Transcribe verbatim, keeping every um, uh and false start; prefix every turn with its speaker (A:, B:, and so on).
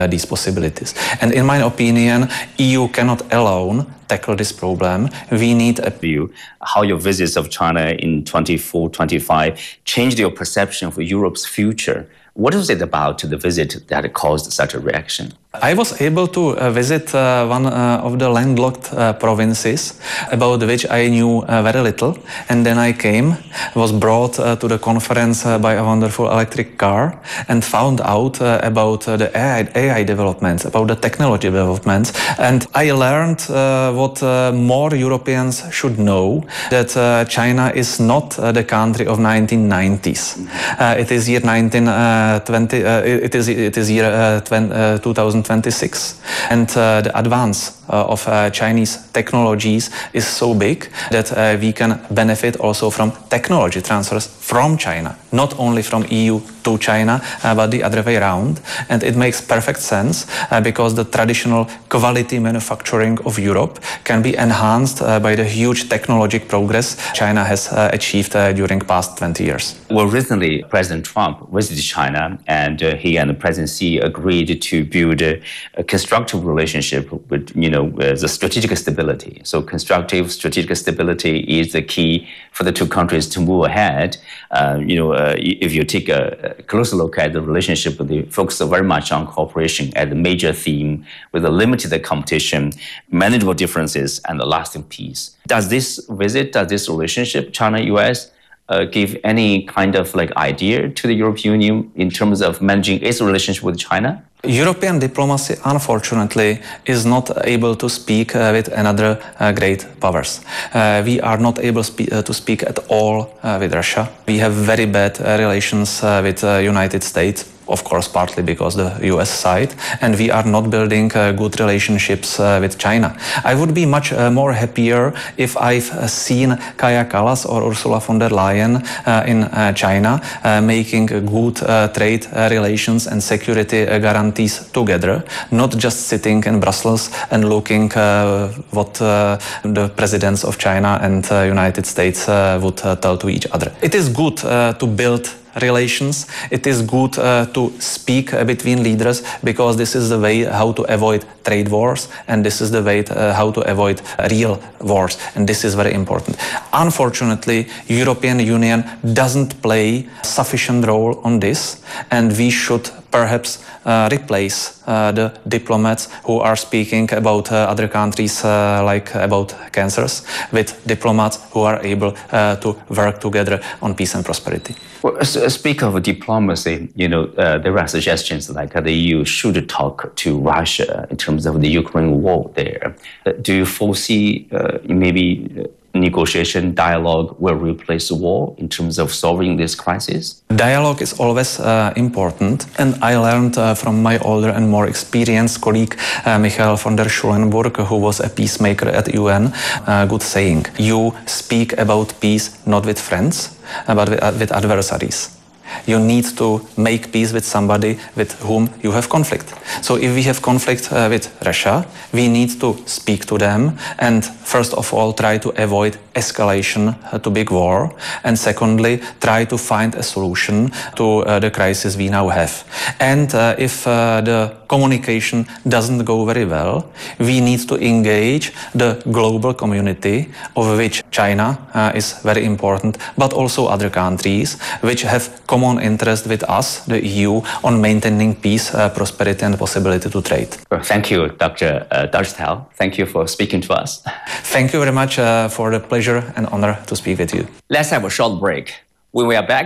A: uh, these possibilities. And in my opinion, E U cannot alone tackle this problem. We need a
B: view how your visits of China in twenty-four, twenty-five changed your perception of Europe's future. What was it about the visit that caused such a reaction?
A: I was able to uh, visit uh, one uh, of the landlocked uh, provinces about which I knew uh, very little, and then I came, was brought uh, to the conference uh, by a wonderful electric car and found out uh, about uh, the A I, A I developments, about the technology developments, and I learned uh, what uh, more Europeans should know, that uh, China is not uh, the country of nineteen nineties. Uh, it is year nineteen twenty, uh, it is it is year uh, twenty, uh, two thousand twenty-six, and uh, the advance uh, of uh, Chinese technologies is so big that uh, we can benefit also from technology transfers from China, not only from E U to China, uh, but the other way around. And it makes perfect sense uh, because the traditional quality manufacturing of Europe can be enhanced uh, by the huge technological progress China has uh, achieved uh, during past twenty years.
B: Well, recently, President Trump visited China, and uh, he and President Xi agreed to build a, a constructive relationship with, you know, uh, the strategic stability. So constructive strategic stability is the key for the two countries to move ahead. Uh, you know, uh, if you take a, a closer look at the relationship, they focus very much on cooperation as the major theme, with a limited competition, manageable differences, and a lasting peace. Does this visit, does this relationship, China-U S, Uh, give any kind of like idea to the European Union in terms of managing its relationship with China?
A: European diplomacy, unfortunately, is not able to speak uh, with another uh, great powers. Uh, we are not able spe uh, to speak at all uh, with Russia. We have very bad uh, relations uh, with the uh, United States. Of course, partly because the U S side, and we are not building uh, good relationships uh, with China. I would be much uh, more happier if I've uh, seen Kaja Kallas or Ursula von der Leyen uh, in uh, China uh, making good uh, trade uh, relations and security uh, guarantees together, not just sitting in Brussels and looking uh, what uh, the presidents of China and uh, United States uh, would uh, tell to each other. It is good uh, to build relations. It is good uh, to speak uh, between leaders, because this is the way how to avoid trade wars, and this is the way to, uh, how to avoid real wars, and this is very important. Unfortunately, European Union doesn't play sufficient role on this, and we should perhaps uh, replace uh, the diplomats who are speaking about uh, other countries uh, like about cancers with diplomats who are able uh, to work together on peace and prosperity.
B: Well, speak of diplomacy, you know, uh, there are suggestions like uh, the E U should talk to Russia in terms of the Ukraine war there. Uh, do you foresee uh, maybe uh, negotiation, dialogue will replace the war in terms of solving this crisis?
A: Dialogue is always uh, important, and I learned uh, from my older and more experienced colleague uh, Michael von der Schulenburg, who was a peacemaker at U N, a good saying: you speak about peace not with friends, uh, but with, uh, with adversaries. You need to make peace with somebody with whom you have conflict. So if we have conflict uh, with Russia, we need to speak to them and first of all try to avoid escalation uh, to big war, and secondly try to find a solution to uh, the crisis we now have. And uh, if uh, the communication doesn't go very well, we need to engage the global community, of which China uh, is very important, but also other countries which have common interest with us, the E U, on maintaining peace, uh, prosperity and possibility to trade.
B: Well, thank you, Doctor Uh, Dajithao. Thank you for speaking to us.
A: Thank you very much uh, for the pleasure and honor to speak with you.
B: Let's have a short break. When we are back,